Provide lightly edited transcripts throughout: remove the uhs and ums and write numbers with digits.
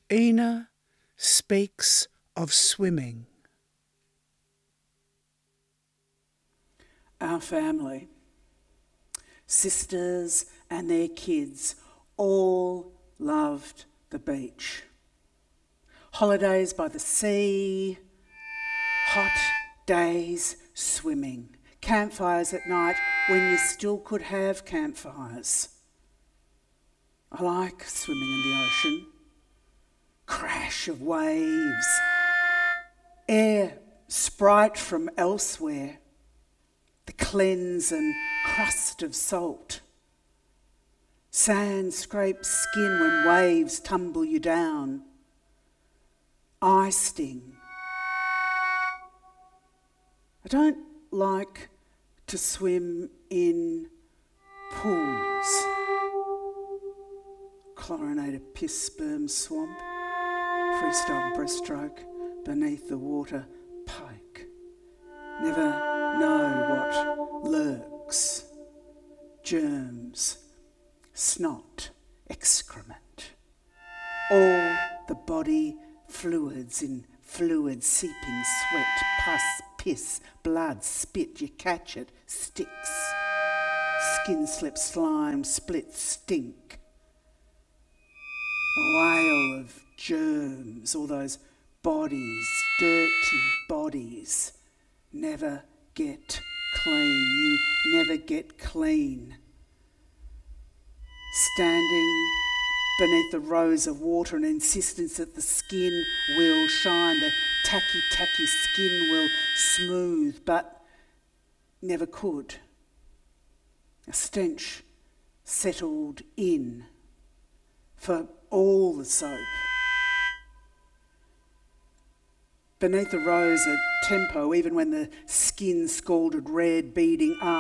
Ina speaks of swimming. Our family, sisters and their kids, all loved the beach. Holidays by the sea, hot days swimming, campfires at night when you still could have campfires. I like swimming in the ocean. Crash of waves, air sprite from elsewhere, the cleanse and crust of salt. Sand scrapes skin when waves tumble you down. Eye sting. I don't like to swim in pools. Chlorinated piss sperm swamp. Freestyle breaststroke beneath the water pike. Never know what lurks. Germs, snot, excrement. All the body fluids in fluid seeping sweat, pus, piss, blood, spit. You catch it, sticks. Skin slip, slime, split, stink. A whale of germs, all those bodies, dirty bodies, never get clean. You never get clean. Standing beneath the rows of water, an insistence that the skin will shine, the tacky skin will smooth, but never could. A stench settled in for all the soap. Beneath the rose at tempo, even when the skin scalded red, beading up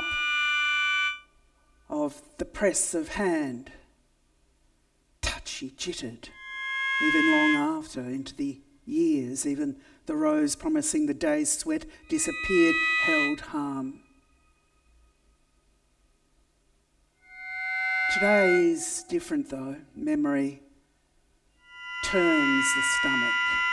of the press of hand, touchy jittered, even long after, into the years, even the rose promising the day's sweat disappeared, held harm. Today is different though. Memory turns the stomach.